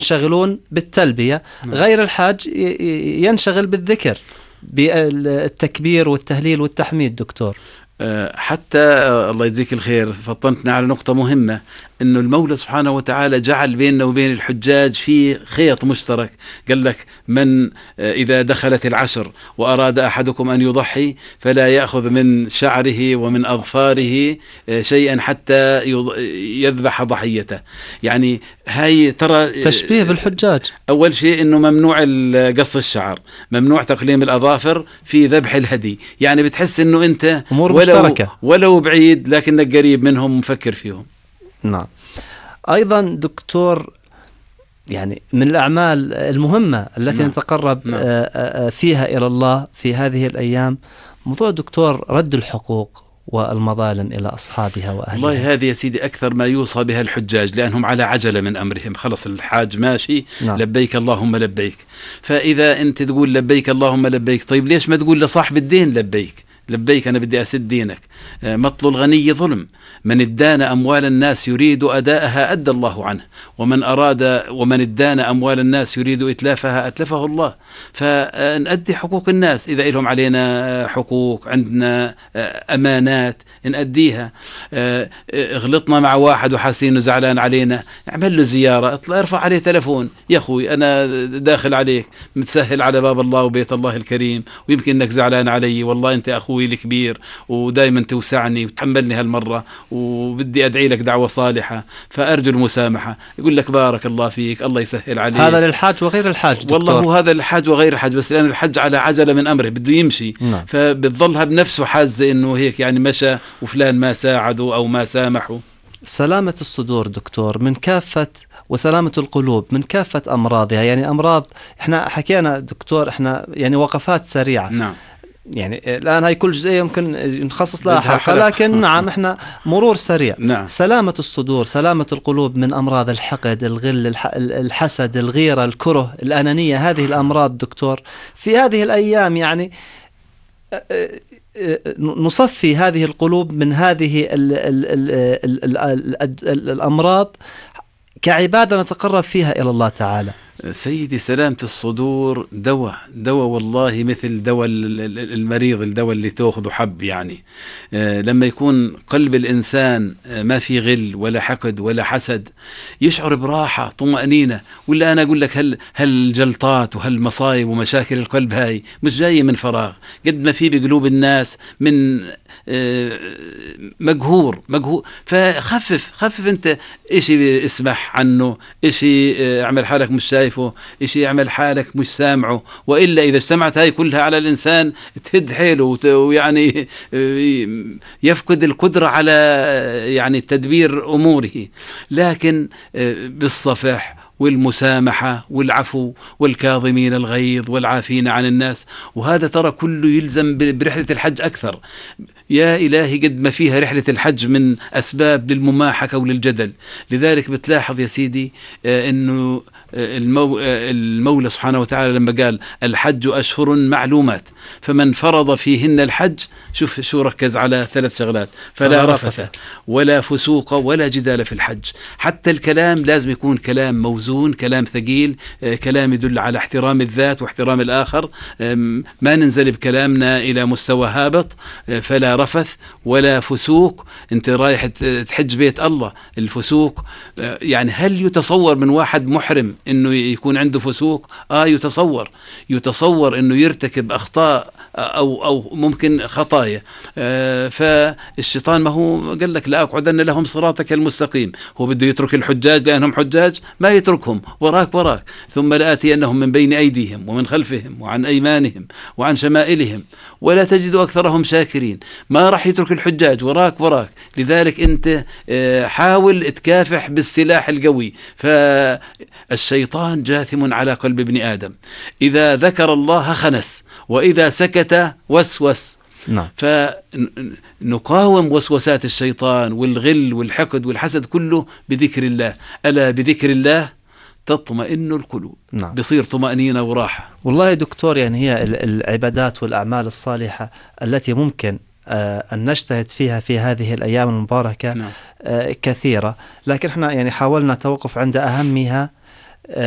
ينشغلون بالتلبية، غير الحاج ينشغل بالذكر، بالتكبير والتهليل والتحميد. دكتور حتى الله يجزيك الخير فطنتنا على نقطة مهمة، إنه المولى سبحانه وتعالى جعل بيننا وبين الحجاج في خيط مشترك. قال لك من إذا دخلت العشر وأراد أحدكم أن يضحي فلا يأخذ من شعره ومن أظفاره شيئا حتى يذبح ضحيته. يعني هاي ترى تشبيه بالحجاج. أول شيء إنه ممنوع قص الشعر، ممنوع تقليم الأظافر في ذبح الهدي. يعني بتحس إنه أنت أمور مشتركة ولو بعيد لكنك قريب منهم مفكر فيهم. نعم. أيضا دكتور، يعني من الأعمال المهمة التي نتقرب فيها إلى الله في هذه الأيام موضوع دكتور رد الحقوق والمظالم إلى أصحابها وأهلها. والله هذه يا سيدي أكثر ما يوصى بها الحجاج، لأنهم على عجلة من أمرهم. خلص الحاج ماشي لبيك اللهم لبيك. فإذا أنت تقول لبيك اللهم لبيك، طيب ليش ما تقول لصاحب الدين لبيك أنا بدي أسد دينك. مطل الغني ظلم، من ادان أموال الناس يريد أداءها أدى الله عنه، ومن ادان أموال الناس يريد إتلافها أتلفه الله. فنأدي حقوق الناس، إذا إلهم علينا حقوق، عندنا أمانات نأديها. غلطنا مع واحد وحاسين زعلان علينا، اعمل له زيارة، اطلع ارفع عليه تلفون، يا أخوي أنا داخل عليك متسهل على باب الله وبيت الله الكريم، ويمكن أنك زعلان علي، والله أنت أخوي الكبير ودائما توسعني وتحملني هالمرة، وبدي أدعي لك دعوة صالحة، فأرجو المسامحة. يقول لك بارك الله فيك، الله يسهل عليك. هذا للحاج وغير الحاج دكتور. والله هو هذا الحاج وغير الحاج، بس لأن الحج على عجلة من أمره بده يمشي. فبتظلها بنفسه حازة إنه هيك يعني مشى وفلان ما ساعده أو ما سامحه. سلامة الصدور دكتور من كافة، وسلامة القلوب من كافة أمراضها. يعني أمراض إحنا حكينا دكتور، إحنا يعني وقفات سريعة. نعم. يعني الآن هاي كل جزئية يمكن نخصص لها حلقة، لكن نعم إحنا مرور سريع. نعم. سلامة الصدور، سلامة القلوب من أمراض الحقد، الغل، الحسد، الغيرة، الكره، الأنانية. هذه الأمراض دكتور في هذه الأيام يعني نصفي هذه القلوب من هذه الأمراض كعبادة نتقرب فيها إلى الله تعالى. سيدي سلامة الصدور دواء والله، مثل دواء المريض، الدواء اللي تأخذه حب. يعني لما يكون قلب الإنسان ما في غل ولا حقد ولا حسد، يشعر براحة طمأنينة. ولا أنا أقول لك هالجلطات وهالمصايب ومشاكل القلب هاي مش جاية من فراغ، قد ما في بقلوب الناس من مقهور. فخفف انت، اشي اسمح عنه، اشي اعمل حالك مش شايفه، اشي اعمل حالك مش سامعه. وإلا إذا اجتمعت هاي كلها على الإنسان تهد حيله ويعني يفقد القدرة على يعني تدبير أموره. لكن بالصفح والمسامحة والعفو والكاظمين الغيظ والعافين عن الناس، وهذا ترى كله يلزم برحلة الحج أكثر. يا إلهي قد ما فيها رحلة الحج من أسباب للمماحكة وللجدل. لذلك بتلاحظ يا سيدي أنه المولى سبحانه وتعالى لما قال الحج أشهر معلومات، فمن فرض فيهن الحج، شوف شو ركز على 3 شغلات: فلا رفث ولا فسوق ولا جدال في الحج. حتى الكلام لازم يكون كلام موزون، كلام ثقيل، كلام يدل على احترام الذات واحترام الآخر. ما ننزل بكلامنا إلى مستوى هابط. فلا رفث ولا فسوق. انت رايح تحج بيت الله. الفسوق يعني هل يتصور من واحد محرم انه يكون عنده فسوق؟ يتصور انه يرتكب اخطاء او ممكن خطايا. فالشيطان ما هو قال لك لا اقعدن لهم صراطك المستقيم، هو بده يترك الحجاج لانهم حجاج، ما يتركهم، وراك ثم لآتينهم من بين ايديهم ومن خلفهم وعن ايمانهم وعن شمائلهم ولا تجد اكثرهم شاكرين. ما راح يترك الحجاج، وراك. لذلك انت حاول تكافح بالسلاح القوي. فالشيطان جاثم على قلب ابن آدم، إذا ذكر الله خنس وإذا سكت وسوس. نعم. فنقاوم وسوسات الشيطان والغل والحقد والحسد كله بذكر الله. ألا بذكر الله تطمئن القلوب. نعم. بصير طمأنينة وراحة. والله يا دكتور يعني هي العبادات والأعمال الصالحة التي ممكن أن نجتهد فيها في هذه الأيام المباركة. نعم. كثيرة، لكن احنا يعني حاولنا توقف عند أهمها